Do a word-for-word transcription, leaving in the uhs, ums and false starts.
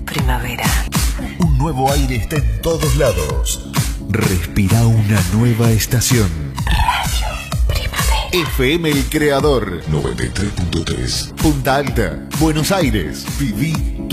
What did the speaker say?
Primavera. Un nuevo aire está en todos lados. Respira una nueva estación. Radio Primavera. F M El Creador. noventa y tres punto tres. Punta Alta, Buenos Aires. Viví